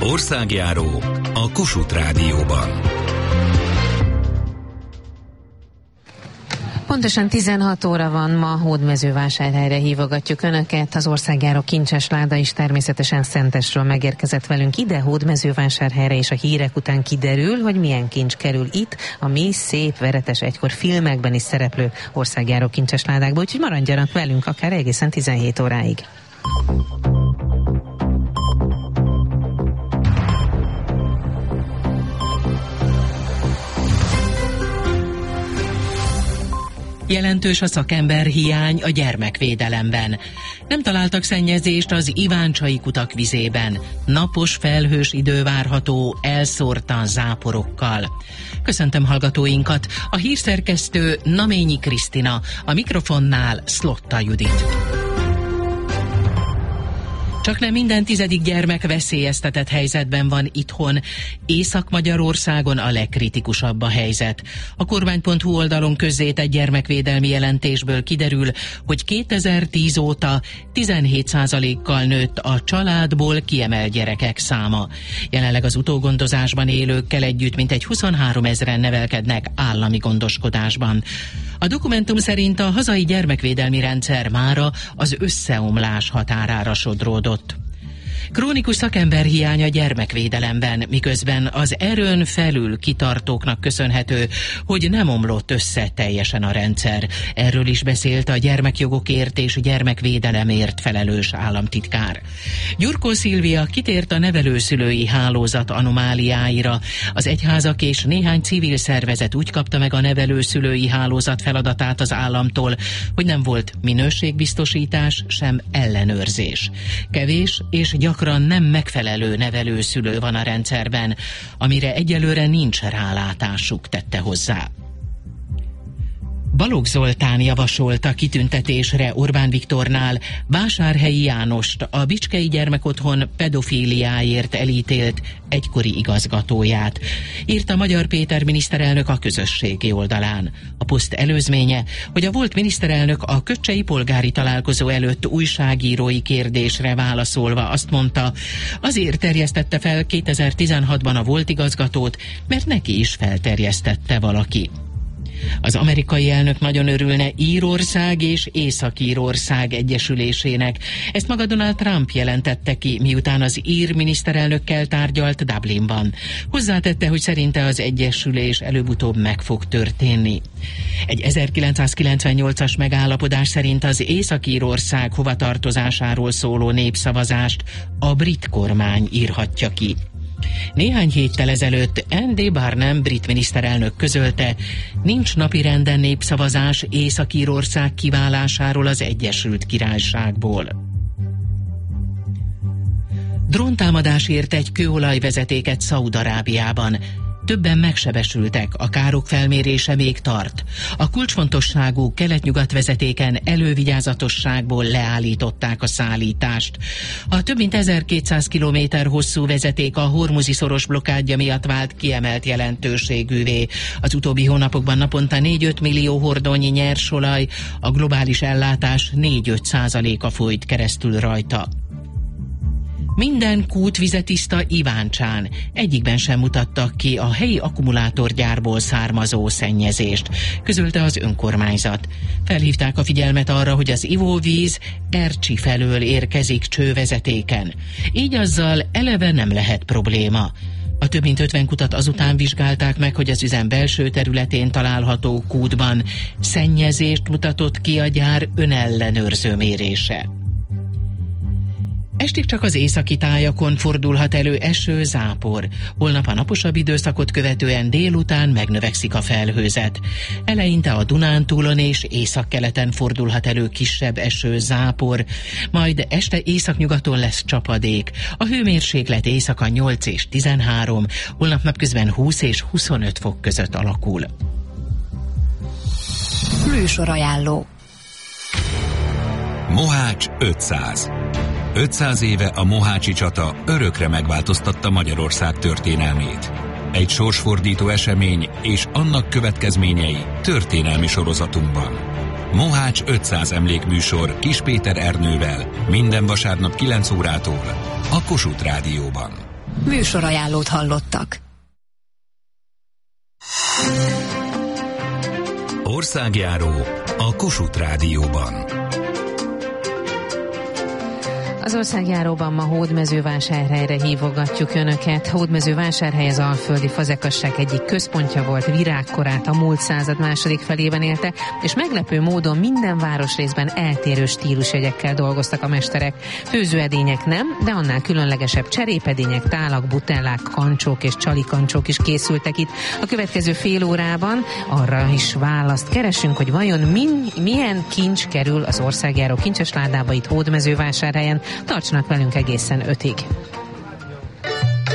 Országjáró a Kossuth Rádióban. Pontosan 16 óra van ma, Hódmezővásárhelyre hívogatjuk Önöket. Az országjáró kincses láda is természetesen Szentesről megérkezett velünk ide, Hódmezővásárhelyre, és a hírek után kiderül, hogy milyen kincs kerül itt a mi szép, veretes, egykor filmekben is szereplő országjáró kincses ládákba, úgyhogy maradjanak velünk akár egészen 17 óráig. Jelentős a szakemberhiány a gyermekvédelemben. Nem találtak szennyezést az iváncsai kutak vizében. Napos, felhős idő várható, elszórtan záporokkal. Köszöntöm hallgatóinkat, a hírszerkesztő Naményi Krisztina, a mikrofonnál Szlotta Judit. Csak nem minden 10. gyermek veszélyeztetett helyzetben van itthon. Észak-Magyarországon a legkritikusabb a helyzet. A kormány.hu oldalon közzétett gyermekvédelmi jelentésből kiderül, hogy 2010 óta 17%-kal nőtt a családból kiemelt gyerekek száma. Jelenleg az utógondozásban élőkkel együtt mintegy 23 000-en nevelkednek állami gondoskodásban. A dokumentum szerint a hazai gyermekvédelmi rendszer mára az összeomlás határára sodródott. Krónikus szakemberhiány a gyermekvédelemben, miközben az erőn felül kitartóknak köszönhető, hogy nem omlott össze teljesen a rendszer. Erről is beszélt a gyermekjogokért és gyermekvédelemért felelős államtitkár. Gyurkó Szilvia kitért a nevelőszülői hálózat anomáliáira. Az egyházak és néhány civil szervezet úgy kapta meg a nevelőszülői hálózat feladatát az államtól, hogy nem volt minőségbiztosítás, sem ellenőrzés. Kevés és gyakran nem megfelelő nevelőszülő van a rendszerben, amire egyelőre nincs rálátásuk, tette hozzá. Balogh Zoltán javasolta kitüntetésre Orbán Viktornál Vásárhelyi Jánost, a Bicskei Gyermekotthon pedofíliáért elítélt egykori igazgatóját, írta Magyar Péter miniszterelnök a közösségi oldalán. A poszt előzménye, hogy a volt miniszterelnök a köcsei polgári találkozó előtt újságírói kérdésre válaszolva azt mondta, azért terjesztette fel 2016-ban a volt igazgatót, mert neki is felterjesztette valaki. Az amerikai elnök nagyon örülne Írország és Észak-Írország egyesülésének. Ezt maga Donald Trump jelentette ki, miután az ír miniszterelnökkel tárgyalt Dublinban. Hozzátette, hogy szerinte az egyesülés előbb-utóbb meg fog történni. Egy 1998-as megállapodás szerint az Észak-Írország hovatartozásáról szóló népszavazást a brit kormány írhatja ki. Néhány héttel ezelőtt Andy Barnum brit miniszterelnök közölte, nincs napirenden népszavazás Észak-Írország kiválásáról az Egyesült Királyságból. Dróntámadásért egy kőolajvezetéket Szaúd-Arábiában. Többen megsebesültek, a károk felmérése még tart. A kulcsfontosságú kelet-nyugat vezetéken elővigyázatosságból leállították a szállítást. A több mint 1200 kilométer hosszú vezeték a Hormuzi szoros blokkádja miatt vált kiemelt jelentőségűvé. Az utóbbi hónapokban naponta 4-5 millió hordónyi nyersolaj, a globális ellátás 4-5%-a folyt keresztül rajta. Minden kút vize tiszta Iváncsán. Egyikben sem mutattak ki a helyi akkumulátorgyárból származó szennyezést, közölte az önkormányzat. Felhívták a figyelmet arra, hogy az ivóvíz Ercsi felől érkezik csővezetéken. Így azzal eleve nem lehet probléma. A több mint 50 kutat azután vizsgálták meg, hogy az üzem belső területén található kútban szennyezést mutatott ki a gyár önellenőrző mérése. Estig csak az északi tájakon fordulhat elő eső, zápor. Holnap a naposabb időszakot követően délután megnövekszik a felhőzet. Eleinte a Dunántúlon és északkeleten fordulhat elő kisebb eső, zápor, majd este északnyugaton lesz csapadék. A hőmérséklet éjszaka 8 és 13, holnap napközben 20 és 25 fok között alakul. Műsorajánló. Mohács 500. 500 éve a mohácsi csata örökre megváltoztatta Magyarország történelmét. Egy sorsfordító esemény és annak következményei történelmi sorozatunkban. Mohács 500 emlékműsor Kis Péter Ernővel minden vasárnap 9 órától a Kossuth Rádióban. Műsorajánlót hallottak. Országjáró a Kossuth Rádióban. Az országjáróban ma Hódmezővásárhelyre hívogatjuk Önöket. Hódmezővásárhely az alföldi fazekasság egyik központja volt, virágkorát a múlt század második felében élte, és meglepő módon minden városrészben eltérő stílusjegyekkel dolgoztak a mesterek. Főzőedények nem, de annál különlegesebb cserépedények, tálak, butellák, kancsók és csalikancsók is készültek itt. A következő fél órában arra is választ keresünk, hogy vajon milyen kincs kerül az országjáró kincsesládába itt Hódmezővásárhelyen. Tartsanak velünk egészen 5-ig.